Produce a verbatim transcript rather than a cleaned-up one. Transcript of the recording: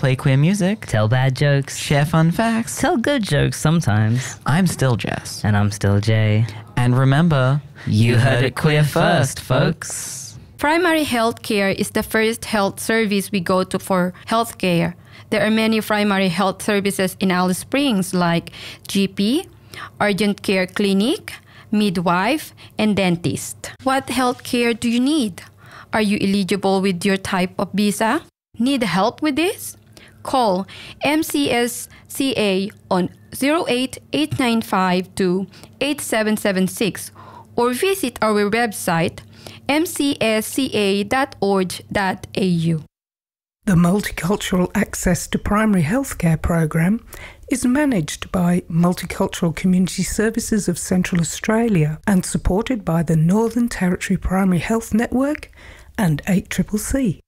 play queer music, tell bad jokes, share fun facts, tell good jokes sometimes. I'm still Jess. And I'm still Jay. And remember, you heard it queer first, folks. Primary health care is the first health service we go to for health care. There are many primary health services in Alice Springs like G P, urgent care clinic, midwife, and dentist. What health care do you need? Are you eligible with your type of visa? Need help with this? Call M C S C A on zero eight eight nine five two eight seven seven six or visit our website m c s c a dot org dot a u. The Multicultural Access to Primary Healthcare program is managed by Multicultural Community Services of Central Australia and supported by the Northern Territory Primary Health Network and eight C C C.